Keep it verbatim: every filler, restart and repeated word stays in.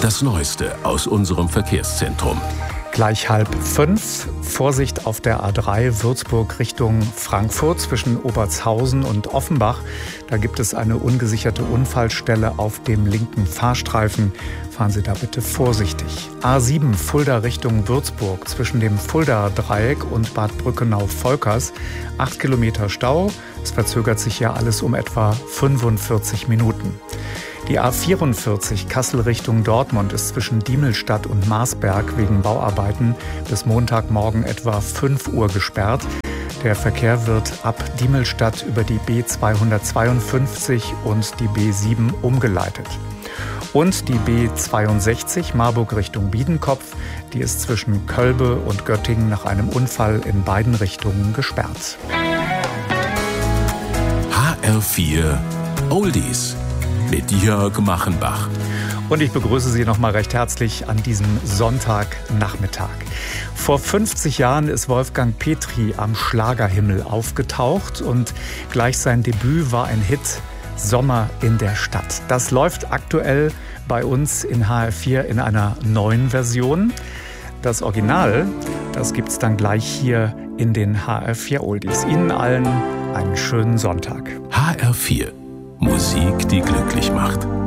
Das Neueste aus unserem Verkehrszentrum. Gleich halb fünf. Vorsicht auf der A drei Würzburg Richtung Frankfurt zwischen Obertshausen und Offenbach. Da gibt es eine ungesicherte Unfallstelle auf dem linken Fahrstreifen. Fahren Sie da bitte vorsichtig. A sieben Fulda Richtung Würzburg zwischen dem Fulda-Dreieck und Bad Brückenau-Volkers. Acht Kilometer Stau. Es verzögert sich ja alles um etwa fünfundvierzig Minuten. Die A vierundvierzig Kassel Richtung Dortmund ist zwischen Diemelstadt und Marsberg wegen Bauarbeiten bis Montagmorgen etwa fünf Uhr gesperrt. Der Verkehr wird ab Diemelstadt über die B zweihundertzweiundfünfzig und die B sieben umgeleitet. Und die B zweiundsechzig Marburg Richtung Biedenkopf, die ist zwischen Kölbe und Göttingen nach einem Unfall in beiden Richtungen gesperrt. H R vier Oldies mit Jörg Machenbach. Und ich begrüße Sie noch mal recht herzlich an diesem Sonntagnachmittag. Vor fünfzig Jahren ist Wolfgang Petri am Schlagerhimmel aufgetaucht und gleich sein Debüt war ein Hit, Sommer in der Stadt. Das läuft aktuell bei uns in H R vier in einer neuen Version. Das Original, das gibt's dann gleich hier in den H R vier Oldies. Ihnen allen einen schönen Sonntag. H R vier Musik, die glücklich macht.